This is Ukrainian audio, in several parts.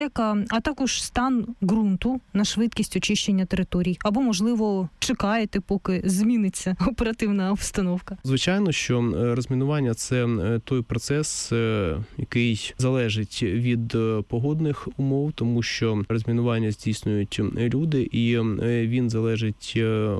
а також стан ґрунту на швидкість очищення територій? Або, можливо, чекаєте, поки зміниться оперативна обстановка? Звичайно, що розмінування – це той процес, який залежить від погодних умов, тому що розмінування здійснюють люди, і він залежить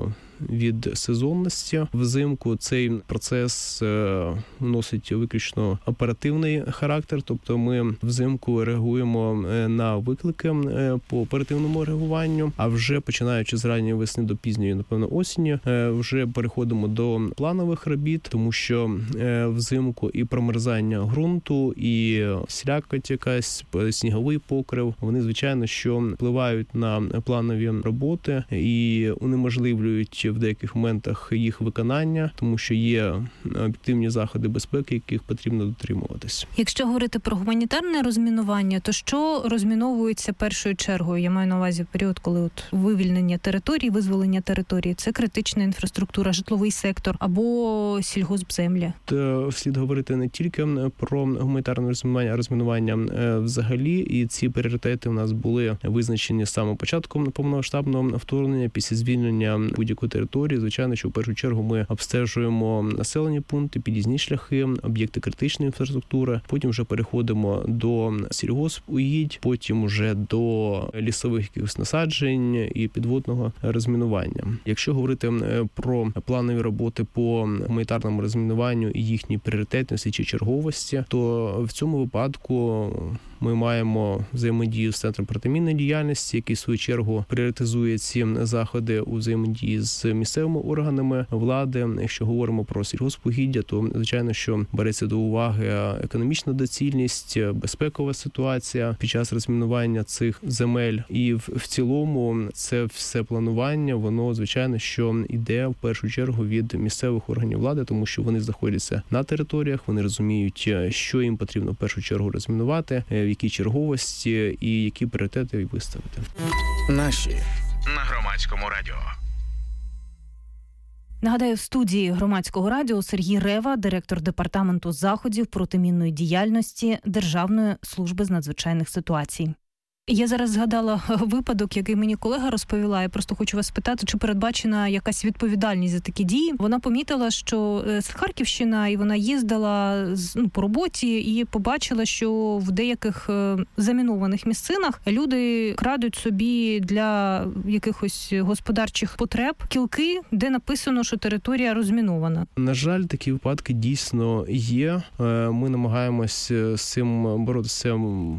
від сезонності. Взимку цей процес носить виключно оперативний характер, тобто ми взимку реагуємо на виклики по оперативному реагуванню, а вже починаючи з ранньої весни до пізньої, напевно, осені, вже переходимо до планових робіт, тому що взимку і промерзання ґрунту, і слякоть якась, сніговий покрив, вони, звичайно, що впливають на планові роботи і унеможливлюють в деяких моментах їх виконання, тому що є об'єктивні заходи безпеки, яких потрібно дотримуватись. Якщо говорити про гуманітарне розмінування, то що розміновується першою чергою? Я маю на увазі період, коли вивільнення територій, визволення території, це критична інфраструктура, житловий сектор або сільгоспземля. Слід говорити не тільки про гуманітарне розмінування, а розмінування взагалі, і ці пріоритети у нас були визначені з самого початку повномасштабного вторгнення, після звільнення будь-якої території. Звичайно, що в першу чергу ми обстежуємо населені пункти, під'їзні шляхи, об'єкти критичної інфраструктури, потім вже переходимо до сільгоспугідь, потім вже до лісових якихось насаджень і підводного розмінування. Якщо говорити про планові роботи по гуманітарному розмінуванню і їхній пріоритетності чи черговості, то в цьому випадку ми маємо взаємодію з Центром протимінної діяльності, який в свою чергу пріоритизує ці заходи у взаємодії з місцевими органами влади. Якщо говоримо про сільгоспугіддя, то звичайно, що береться до уваги економічна доцільність, безпекова ситуація під час розмінування цих земель. І в цілому це все планування, воно звичайно, що йде в першу чергу від місцевих органів влади, тому що вони знаходяться на територіях, вони розуміють, що їм потрібно в першу чергу розмінувати, в якій черговості і які пріоритети виставити. Наші на Громадському радіо. Нагадаю, в студії Громадського радіо Сергій Рева, директор департаменту заходів протимінної діяльності Державної служби з надзвичайних ситуацій. Я зараз згадала випадок, який мені колега розповіла. Я просто хочу вас спитати, чи передбачена якась відповідальність за такі дії. Вона помітила, що з Харківщина, і вона їздила по роботі і побачила, що в деяких замінованих місцинах люди крадуть собі для якихось господарчих потреб кілки, де написано, що територія розмінована. На жаль, такі випадки дійсно є. Ми намагаємось з цим боротися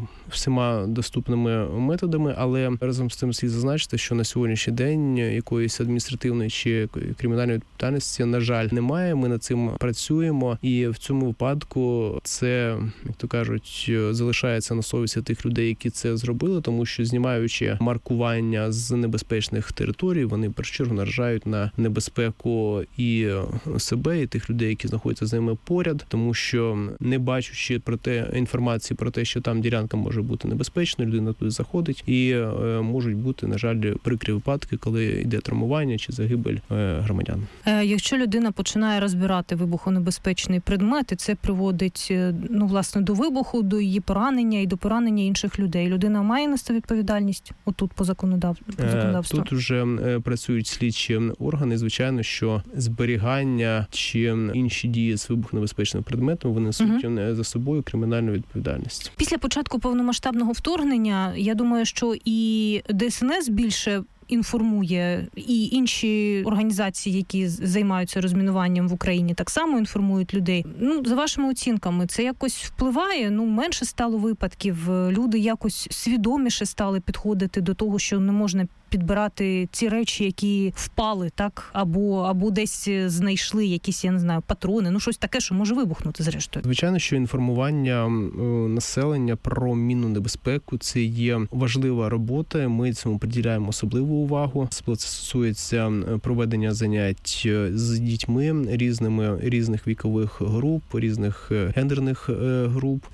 всіма доступними методами, але разом з тим слід зазначити, що на сьогоднішній день якоїсь адміністративної чи кримінальної відповідальності, на жаль, немає. Ми над цим працюємо, і в цьому випадку це, як то кажуть, залишається на совісті тих людей, які це зробили, тому що, знімаючи маркування з небезпечних територій, вони в першу чергу наражають на небезпеку і себе, і тих людей, які знаходяться з ними поряд, тому що, не бачучи інформації про те, що там ділянка може бути небезпечною, людина туди заходить, і можуть бути, на жаль, прикрі випадки, коли йде травмування чи загибель громадян. Якщо людина починає розбирати вибухонебезпечний предмет, і це приводить, власне, до вибуху, до її поранення і до поранення інших людей, людина має нести відповідальність отут по законодавству? Тут вже працюють слідчі органи. Звичайно, що зберігання чи інші дії з вибухонебезпечним предметом, вони несуть за собою кримінальну відповідальність. Після початку повномасштабного вторгнення, я думаю, що і ДСНС більше інформує, і інші організації, які займаються розмінуванням в Україні, так само інформують людей. За вашими оцінками, це якось впливає? Менше стало випадків, люди якось свідоміше стали підходити до того, що не можна підбирати ці речі, які впали, так? Або десь знайшли якісь, я не знаю, патрони, щось таке, що може вибухнути зрештою. Звичайно, що інформування населення про мінну небезпеку – це є важлива робота, ми цьому приділяємо особливу увагу. Це стосується проведення занять з дітьми різних вікових груп, різних гендерних груп.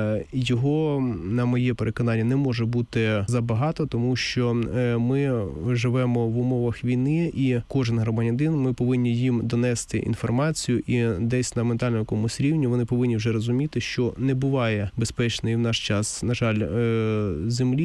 Його, на моє переконання, не може бути забагато, тому що ми живемо в умовах війни, і кожен громадянин, ми повинні їм донести інформацію, і десь на ментальному якомусь рівні вони повинні вже розуміти, що не буває безпечної в наш час, на жаль, землі,